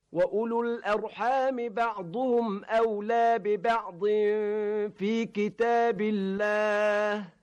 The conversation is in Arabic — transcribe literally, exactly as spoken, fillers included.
وَأُولُو الْأَرْحَامِ بَعْضُهُمْ أَوْلَىٰ بِبَعْضٍ فِي كِتَابِ اللَّهِ